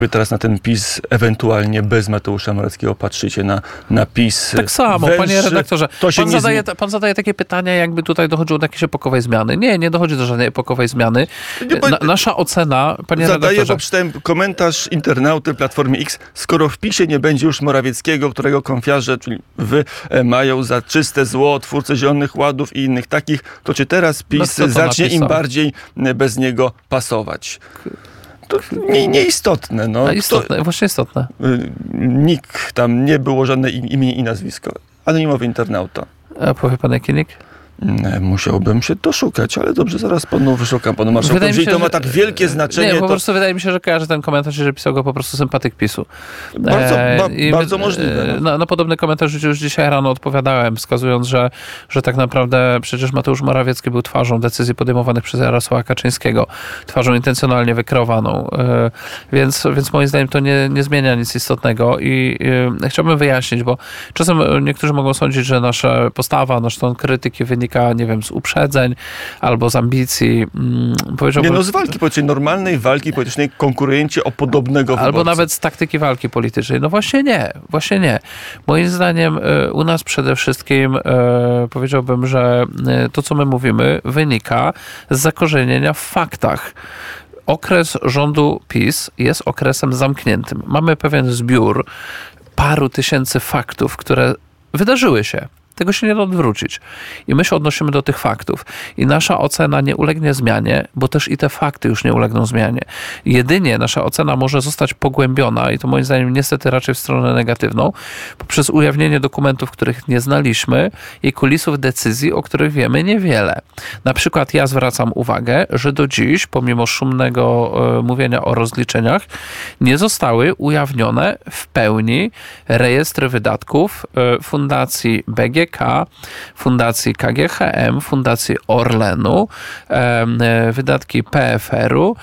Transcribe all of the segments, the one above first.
Teraz na ten PiS ewentualnie bez Mateusza Morawieckiego patrzycie na PiS. Tak samo, węższy, panie redaktorze. Pan zadaje takie pytania, jakby tutaj dochodziło do jakiejś epokowej zmiany. Nie dochodzi do żadnej epokowej zmiany. Nasza ocena, panie redaktorze... Bo przeczytałem komentarz internauty Platformy X. Skoro w PiSie nie będzie już Morawieckiego, którego konfiarze, czyli wy, mają za czyste zło, twórcy Zielonych Ładów i innych takich, to czy teraz PiS zacznie im bardziej bez niego pasować? To nieistotne. Właśnie istotne. Nikt tam nie było żadne imię i nazwisko. Anonimowy internauta. A powie pan jaki nick? Musiałbym się doszukać, ale dobrze, zaraz panu wyszukam, panu marszałkowi. Jeżeli to ma tak wielkie znaczenie... Nie, po prostu wydaje mi się, że kojarzy ten komentarz, że pisał go po prostu sympatyk PiSu. Bardzo możliwe. Na podobny komentarz już dzisiaj rano odpowiadałem, wskazując, że tak naprawdę przecież Mateusz Morawiecki był twarzą decyzji podejmowanych przez Jarosława Kaczyńskiego. Twarzą intencjonalnie wykreowaną. Więc moim zdaniem to nie zmienia nic istotnego i chciałbym wyjaśnić, bo czasem niektórzy mogą sądzić, że nasza postawa, nasz ton krytyki wynika, nie wiem, z uprzedzeń albo z ambicji. Z walki politycznej, normalnej walki politycznej, konkurencie o podobnego wyborcę. Albo nawet z taktyki walki politycznej. No właśnie nie. Moim zdaniem u nas przede wszystkim powiedziałbym, że to, co my mówimy, wynika z zakorzenienia w faktach. Okres rządu PiS jest okresem zamkniętym. Mamy pewien zbiór paru tysięcy faktów, które wydarzyły się. Tego się nie da odwrócić. I my się odnosimy do tych faktów. I nasza ocena nie ulegnie zmianie, bo też i te fakty już nie ulegną zmianie. Jedynie nasza ocena może zostać pogłębiona, i to moim zdaniem niestety raczej w stronę negatywną, poprzez ujawnienie dokumentów, których nie znaliśmy i kulisów decyzji, o których wiemy niewiele. Na przykład ja zwracam uwagę, że do dziś, pomimo szumnego mówienia o rozliczeniach, nie zostały ujawnione w pełni rejestry wydatków Fundacji BGK, Fundacji KGHM, Fundacji Orlenu, wydatki PFR-u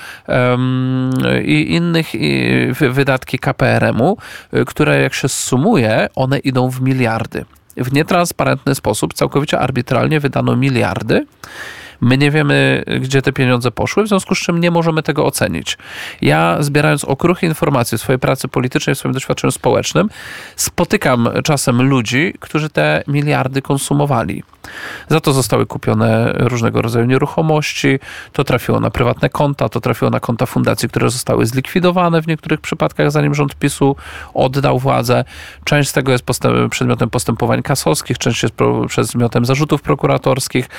i innych wydatki KPRM-u, które jak się sumuje, one idą w miliardy. W nietransparentny sposób, całkowicie arbitralnie wydano miliardy. My nie wiemy, gdzie te pieniądze poszły, w związku z czym nie możemy tego ocenić. Ja, zbierając okruchy informacji w swojej pracy politycznej, w swoim doświadczeniu społecznym, spotykam czasem ludzi, którzy te miliardy konsumowali. Za to zostały kupione różnego rodzaju nieruchomości, to trafiło na prywatne konta, to trafiło na konta fundacji, które zostały zlikwidowane w niektórych przypadkach, zanim rząd PiS-u oddał władzę. Część z tego jest przedmiotem postępowań kasowskich, część jest przedmiotem zarzutów prokuratorskich.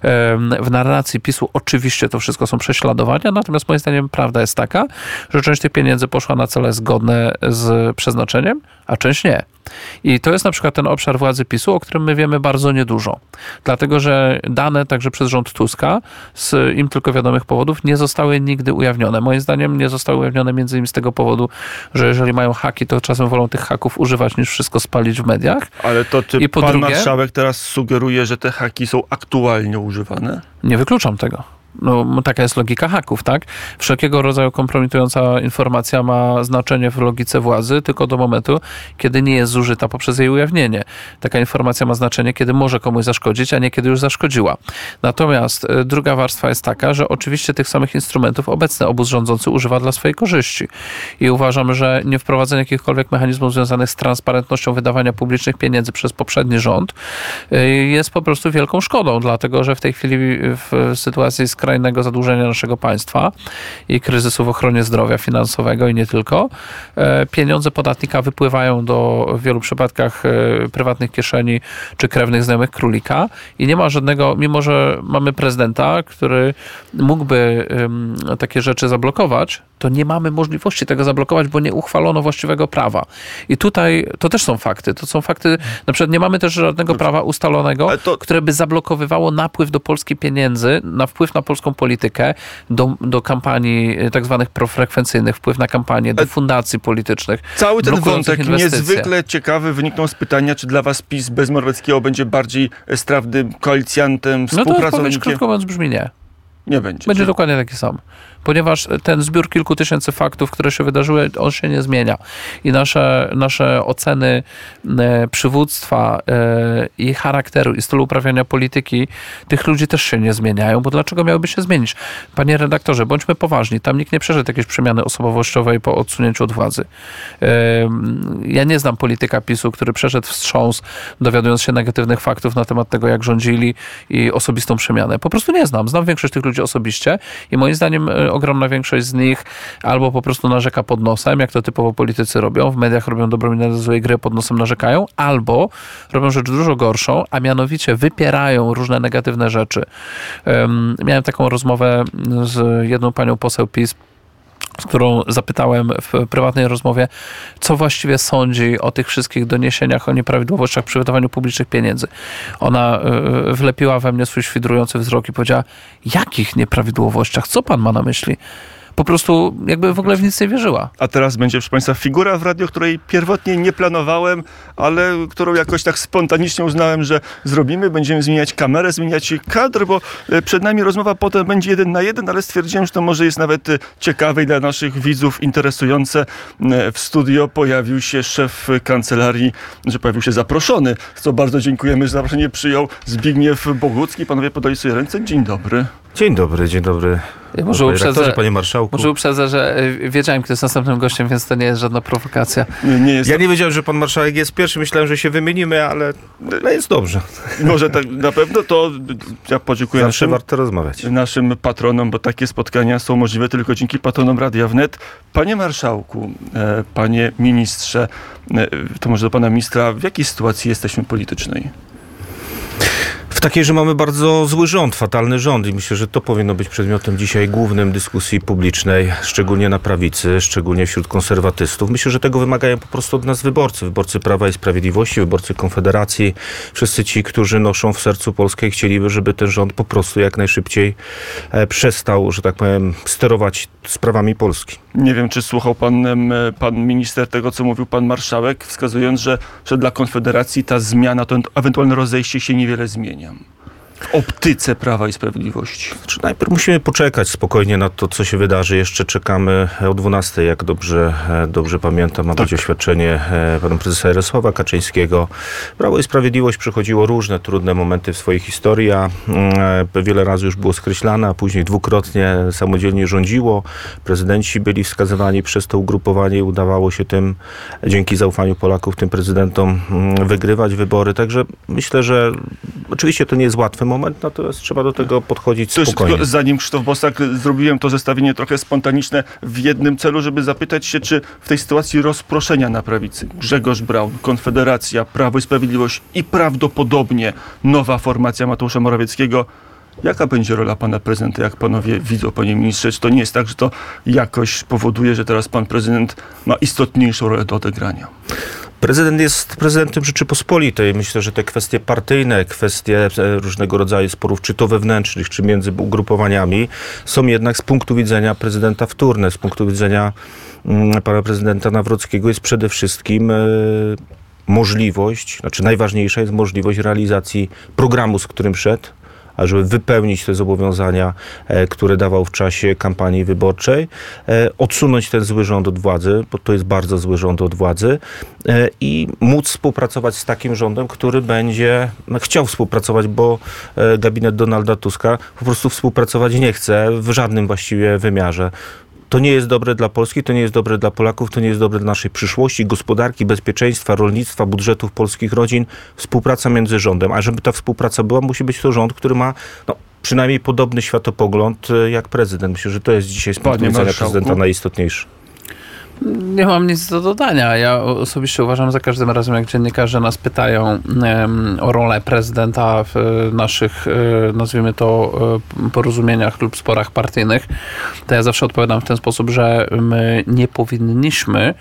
W narracji PiS-u oczywiście to wszystko są prześladowania, natomiast moim zdaniem prawda jest taka, że część tych pieniędzy poszła na cele zgodne z przeznaczeniem, a część nie. I to jest na przykład ten obszar władzy PiS-u, o którym my wiemy bardzo niedużo. Dlatego, że dane także przez rząd Tuska z im tylko wiadomych powodów nie zostały nigdy ujawnione. Moim zdaniem nie zostały ujawnione między innymi z tego powodu, że jeżeli mają haki, to czasem wolą tych haków używać niż wszystko spalić w mediach. Ale to czy pan marszałek teraz sugeruje, że te haki są aktualnie używane? Nie wykluczam tego. No, taka jest logika haków, tak? Wszelkiego rodzaju kompromitująca informacja ma znaczenie w logice władzy tylko do momentu, kiedy nie jest zużyta poprzez jej ujawnienie. Taka informacja ma znaczenie, kiedy może komuś zaszkodzić, a nie kiedy już zaszkodziła. Natomiast druga warstwa jest taka, że oczywiście tych samych instrumentów obecny obóz rządzący używa dla swojej korzyści. I uważam, że nie wprowadzenie jakichkolwiek mechanizmów związanych z transparentnością wydawania publicznych pieniędzy przez poprzedni rząd jest po prostu wielką szkodą, dlatego że w tej chwili w sytuacji skrajnego zadłużenia naszego państwa i kryzysu w ochronie zdrowia finansowego i nie tylko, pieniądze podatnika wypływają do w wielu przypadkach prywatnych kieszeni czy krewnych znajomych królika i nie ma żadnego, mimo że mamy prezydenta, który mógłby takie rzeczy zablokować, to nie mamy możliwości tego zablokować, bo nie uchwalono właściwego prawa. I tutaj to też są fakty. To są fakty, na przykład nie mamy też żadnego prawa ustalonego, które by zablokowywało napływ do Polski pieniędzy, na wpływ na polską politykę, do kampanii tak zwanych profrekwencyjnych, wpływ na kampanię, do fundacji politycznych. Cały ten wątek niezwykle ciekawy wyniknął z pytania, czy dla was PiS bez Morawieckiego będzie bardziej strawnym koalicjantem, współpracownikiem? No to odpowiedź krótko mówiąc brzmi nie. Nie będzie. Będzie dokładnie taki sam. ponieważ ten zbiór kilku tysięcy faktów, które się wydarzyły, on się nie zmienia. I nasze oceny przywództwa i charakteru i stylu uprawiania polityki tych ludzi też się nie zmieniają, bo dlaczego miałyby się zmienić? Panie redaktorze, bądźmy poważni. Tam nikt nie przeszedł jakiejś przemiany osobowościowej po odsunięciu od władzy. Ja nie znam polityka PiS-u, który przeszedł wstrząs, dowiadując się negatywnych faktów na temat tego, jak rządzili i osobistą przemianę. Po prostu nie znam. Znam większość tych ludzi osobiście i moim zdaniem ogromna większość z nich albo po prostu narzeka pod nosem, jak to typowo politycy robią, w mediach robią dobrą minę złej gry, pod nosem narzekają, albo robią rzecz dużo gorszą, a mianowicie wypierają różne negatywne rzeczy. Miałem taką rozmowę z jedną panią poseł PiS, z którą zapytałem w prywatnej rozmowie, co właściwie sądzi o tych wszystkich doniesieniach o nieprawidłowościach przy wydawaniu publicznych pieniędzy. Ona wlepiła we mnie swój świdrujący wzrok i powiedziała, jakich nieprawidłowościach? Co pan ma na myśli? Po prostu jakby w ogóle w nic nie wierzyła. A teraz będzie, proszę Państwa, figura w radiu, której pierwotnie nie planowałem, ale którą jakoś tak spontanicznie uznałem, że zrobimy. Będziemy zmieniać kamerę, zmieniać kadr, bo przed nami rozmowa potem będzie 1 na 1, ale stwierdziłem, że to może jest nawet ciekawe i dla naszych widzów interesujące. W studio pojawił się szef kancelarii, że pojawił się zaproszony, co bardzo dziękujemy, że zaproszenie przyjął Zbigniew Bogucki. Panowie podali sobie ręce. Dzień dobry. Dzień dobry, dzień dobry. Panie marszałku. Może uprzedzę, że wiedziałem, kto jest następnym gościem, więc to nie jest żadna prowokacja. Ja nie wiedziałem, że pan marszałek jest pierwszy. Myślałem, że się wymienimy, ale jest dobrze. Może tak na pewno to ja podziękuję warto rozmawiać. Naszym patronom, bo takie spotkania są możliwe tylko dzięki patronom Radia Wnet. Panie marszałku, panie ministrze, to może do pana ministra, w jakiej sytuacji jesteśmy politycznej? W takiej, że mamy bardzo zły rząd, fatalny rząd i myślę, że to powinno być przedmiotem dzisiaj głównym dyskusji publicznej, szczególnie na prawicy, szczególnie wśród konserwatystów. Myślę, że tego wymagają po prostu od nas wyborcy Prawa i Sprawiedliwości, wyborcy Konfederacji, wszyscy ci, którzy noszą w sercu Polskę i chcieliby, żeby ten rząd po prostu jak najszybciej przestał, że tak powiem, sterować sprawami Polski. Nie wiem, czy słuchał pan minister tego, co mówił pan marszałek, wskazując, że dla Konfederacji ta zmiana, to ewentualne rozejście się niewiele zmienia. W optyce Prawa i Sprawiedliwości. Znaczy, najpierw musimy poczekać spokojnie na to, co się wydarzy. Jeszcze czekamy o 12:00, jak dobrze pamiętam, ma być oświadczenie pana prezesa Jarosława Kaczyńskiego. Prawo i Sprawiedliwość przechodziło różne trudne momenty w swojej historii, a wiele razy już było skreślane, a później dwukrotnie samodzielnie rządziło. Prezydenci byli wskazywani przez to ugrupowanie i udawało się tym, dzięki zaufaniu Polaków, tym prezydentom wygrywać wybory. Także myślę, że oczywiście to nie jest łatwy moment, natomiast trzeba do tego podchodzić spokojnie. Zanim Krzysztof Bosak, zrobiłem to zestawienie trochę spontaniczne w jednym celu, żeby zapytać się, czy w tej sytuacji rozproszenia na prawicy Grzegorz Braun, Konfederacja, Prawo i Sprawiedliwość i prawdopodobnie nowa formacja Mateusza Morawieckiego, jaka będzie rola pana prezydenta, jak panowie widzą, panie ministrze? Czy to nie jest tak, że to jakoś powoduje, że teraz pan prezydent ma istotniejszą rolę do odegrania? Prezydent jest prezydentem Rzeczypospolitej. Myślę, że te kwestie partyjne, kwestie różnego rodzaju sporów, czy to wewnętrznych, czy między ugrupowaniami, są jednak z punktu widzenia prezydenta wtórne. Z punktu widzenia pana prezydenta Nawrockiego jest przede wszystkim możliwość, znaczy najważniejsza jest możliwość realizacji programu, z którym szedł, ażeby wypełnić te zobowiązania, które dawał w czasie kampanii wyborczej, odsunąć ten zły rząd od władzy, bo to jest bardzo zły rząd od władzy, i móc współpracować z takim rządem, który będzie chciał współpracować, bo gabinet Donalda Tuska po prostu współpracować nie chce w żadnym właściwie wymiarze. To nie jest dobre dla Polski, to nie jest dobre dla Polaków, to nie jest dobre dla naszej przyszłości, gospodarki, bezpieczeństwa, rolnictwa, budżetów polskich rodzin. Współpraca między rządem. A żeby ta współpraca była, musi być to rząd, który ma przynajmniej podobny światopogląd jak prezydent. Myślę, że to jest dzisiaj z punktu widzenia prezydenta najistotniejsze. Nie mam nic do dodania. Ja osobiście uważam, za każdym razem, jak dziennikarze nas pytają o rolę prezydenta w naszych, nazwijmy to, porozumieniach lub sporach partyjnych, to ja zawsze odpowiadam w ten sposób, że my nie powinniśmy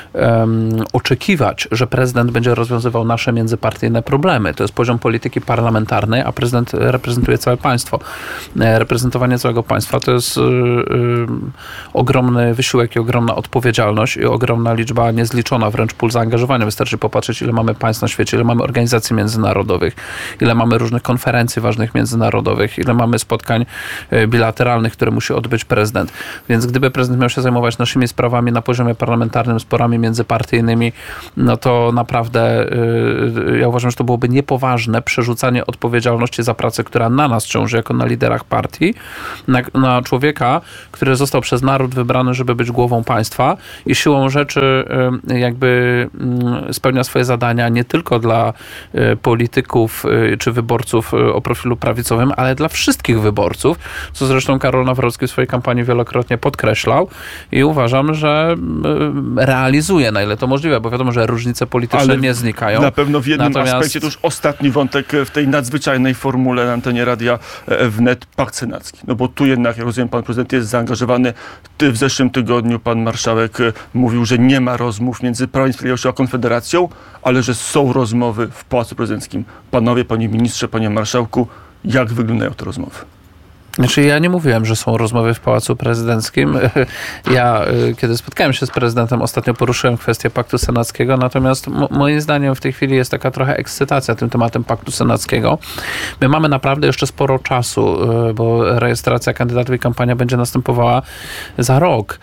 oczekiwać, że prezydent będzie rozwiązywał nasze międzypartyjne problemy. To jest poziom polityki parlamentarnej, a prezydent reprezentuje całe państwo. Reprezentowanie całego państwa to jest ogromny wysiłek i ogromna odpowiedzialność. odpowiedzialność i ogromna liczba, niezliczona wręcz pól zaangażowania. Wystarczy popatrzeć, ile mamy państw na świecie, ile mamy organizacji międzynarodowych, ile mamy różnych konferencji ważnych międzynarodowych, ile mamy spotkań bilateralnych, które musi odbyć prezydent. Więc gdyby prezydent miał się zajmować naszymi sprawami na poziomie parlamentarnym, sporami międzypartyjnymi, no to naprawdę ja uważam, że to byłoby niepoważne przerzucanie odpowiedzialności za pracę, która na nas ciąży, jako na liderach partii, na człowieka, który został przez naród wybrany, żeby być głową państwa i siłą rzeczy jakby spełnia swoje zadania nie tylko dla polityków czy wyborców o profilu prawicowym, ale dla wszystkich wyborców, co zresztą Karol Nawrocki w swojej kampanii wielokrotnie podkreślał i uważam, że realizuje, na ile to możliwe, bo wiadomo, że różnice polityczne nie znikają. Na pewno w jednym aspekcie to już ostatni wątek w tej nadzwyczajnej formule na antenie Radia Wnet, Pakt Senacki. No bo tu jednak, jak rozumiem, pan prezydent jest zaangażowany. W zeszłym tygodniu pan marszałek mówił, że nie ma rozmów między Prawem i Sprawiedliwością a Konfederacją, ale że są rozmowy w Pałacu Prezydenckim. Panowie, panie ministrze, panie marszałku, jak wyglądają te rozmowy? Znaczy ja nie mówiłem, że są rozmowy w Pałacu Prezydenckim. Ja, kiedy spotkałem się z prezydentem, ostatnio poruszyłem kwestię Paktu Senackiego, natomiast moim zdaniem w tej chwili jest taka trochę ekscytacja tym tematem Paktu Senackiego. My mamy naprawdę jeszcze sporo czasu, bo rejestracja kandydatów i kampania będzie następowała za rok.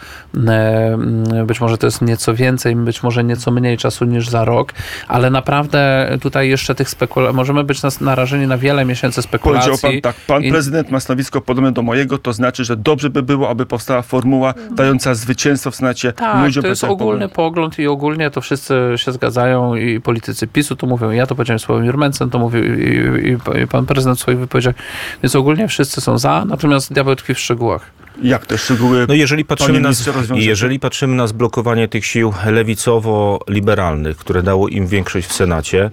Być może to jest nieco więcej, być może nieco mniej czasu niż za rok, ale naprawdę tutaj jeszcze tych spekulacji, możemy być narażeni na wiele miesięcy spekulacji. Powiedział pan tak, pan prezydent ma stanowisko podobne do mojego, to znaczy, że dobrze by było, aby powstała formuła dająca zwycięstwo w Senacie ludziom. To jest ogólny pogląd i ogólnie to wszyscy się zgadzają i politycy PiS-u to mówią, ja to powiedziałem Sławomir Mencen, to mówił i pan prezydent w swoich wypowiedziach, więc ogólnie wszyscy są za, natomiast diabeł tkwi w szczegółach. Jak te szczegóły? No jeżeli patrzymy na zblokowanie tych sił lewicowo-liberalnych, które dało im większość w Senacie,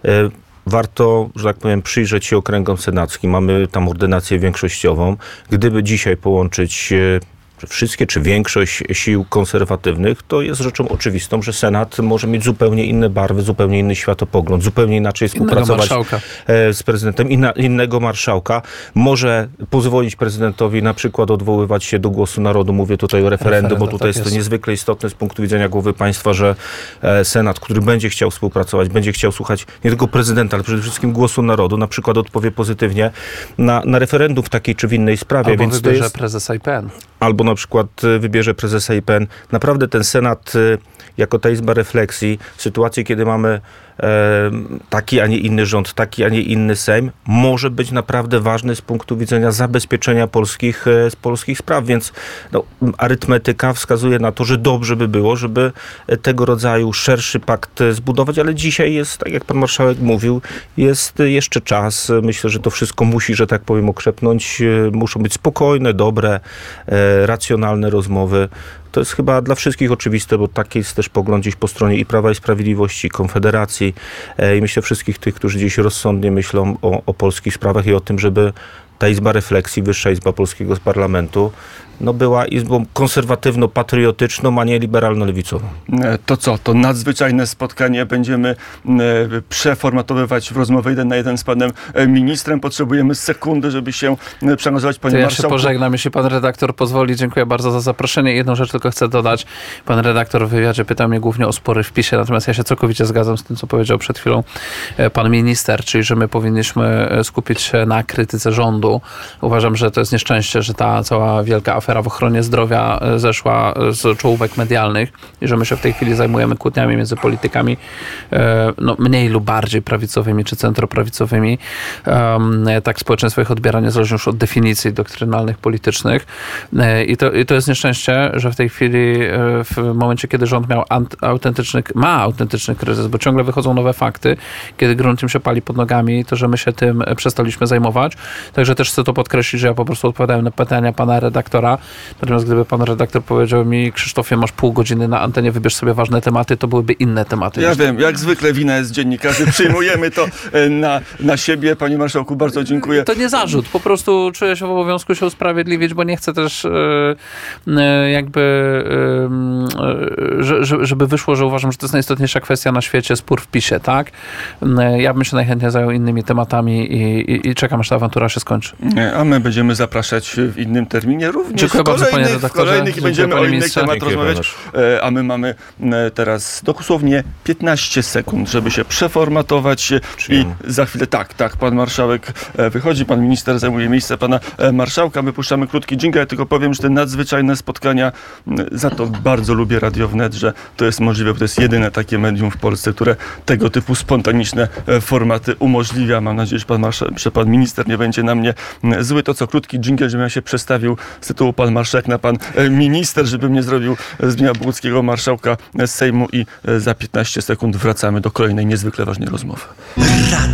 warto, że tak powiem, przyjrzeć się okręgom senackim. Mamy tam ordynację większościową. Gdyby dzisiaj połączyć wszystkie czy większość sił konserwatywnych, to jest rzeczą oczywistą, że Senat może mieć zupełnie inne barwy, zupełnie inny światopogląd, zupełnie inaczej współpracować z prezydentem, innego marszałka. Może pozwolić prezydentowi na przykład odwoływać się do głosu narodu. Mówię tutaj o referendum, bo tutaj jest to niezwykle istotne z punktu widzenia głowy państwa, że Senat, który będzie chciał współpracować, będzie chciał słuchać nie tylko prezydenta, ale przede wszystkim głosu narodu, na przykład odpowie pozytywnie na referendum w takiej czy w innej sprawie. Albo więc wybierze to jest prezesa IPN. Albo na przykład wybierze prezesa IPN. Naprawdę ten Senat jako ta izba refleksji w sytuacji, kiedy mamy taki, a nie inny rząd, taki, a nie inny Sejm, może być naprawdę ważny z punktu widzenia zabezpieczenia polskich spraw, więc arytmetyka wskazuje na to, że dobrze by było, żeby tego rodzaju szerszy pakt zbudować, ale dzisiaj jest, tak jak pan marszałek mówił, jest jeszcze czas. Myślę, że to wszystko musi, że tak powiem, okrzepnąć. Muszą być spokojne, dobre, racjonalne rozmowy. To jest chyba dla wszystkich oczywiste, bo taki jest też pogląd gdzieś po stronie i Prawa i Sprawiedliwości, i Konfederacji i myślę wszystkich tych, którzy gdzieś rozsądnie myślą o polskich sprawach i o tym, żeby ta Izba Refleksji, Wyższa Izba Polskiego Parlamentu, była izbą konserwatywno-patriotyczną, a nie liberalno-lewicową. To co? To nadzwyczajne spotkanie będziemy przeformatowywać w rozmowę 1 na 1 z panem ministrem. Potrzebujemy sekundy, żeby się przeangażować. Panie marszałku. Ja się pożegnam, jeśli pan redaktor pozwoli. Dziękuję bardzo za zaproszenie. Jedną rzecz tylko chcę dodać. Pan redaktor w wywiadzie pytał mnie głównie o spory w PiS-ie, natomiast ja się całkowicie zgadzam z tym, co powiedział przed chwilą pan minister, czyli że my powinniśmy skupić się na krytyce rządu. Uważam, że to jest nieszczęście, że ta cała wielka afera w ochronie zdrowia zeszła z czołówek medialnych i że my się w tej chwili zajmujemy kłótniami między politykami mniej lub bardziej prawicowymi czy centroprawicowymi. Tak społeczeństwo ich odbiera niezależnie już od definicji doktrynalnych, politycznych. I to jest nieszczęście, że w tej chwili w momencie, kiedy rząd ma autentyczny kryzys, bo ciągle wychodzą nowe fakty, kiedy grunt im się pali pod nogami, to że my się tym przestaliśmy zajmować. Także też chcę to podkreślić, że ja po prostu odpowiadałem na pytania pana redaktora. Natomiast gdyby pan redaktor powiedział mi: Krzysztofie, masz pół godziny na antenie, wybierz sobie ważne tematy, to byłyby inne tematy. Ja wiem, jak zwykle wina jest dziennikarzy. Przyjmujemy to na siebie. Panie marszałku, bardzo dziękuję. To nie zarzut. Po prostu czuję się w obowiązku się usprawiedliwić, bo nie chcę też żeby wyszło, że uważam, że to jest najistotniejsza kwestia na świecie, spór w PiS-ie, tak? Ja bym się najchętniej zajął innymi tematami i czekam, aż ta awantura się skończy. A my będziemy zapraszać w innym terminie również. Dziękuję bardzo, panie redaktorze. W kolejnych i będziemy o innych tematach rozmawiać. Dziękuję, A my mamy teraz dosłownie 15 sekund, żeby się przeformatować i za chwilę, tak, pan marszałek wychodzi, pan minister zajmuje miejsce pana marszałka, my puszczamy krótki dżingiel, ja tylko powiem, że te nadzwyczajne spotkania, za to bardzo lubię Radio Wnet, że to jest możliwe, bo to jest jedyne takie medium w Polsce, które tego typu spontaniczne formaty umożliwia. Mam nadzieję, że pan minister nie będzie na mnie zły. To co, krótki dżingiel, żebym ja się przestawił z tytułu pan marszałek na pan minister, żebym nie zrobił Zbigniewa Boguckiego marszałka Sejmu i za 15 sekund wracamy do kolejnej niezwykle ważnej rozmowy.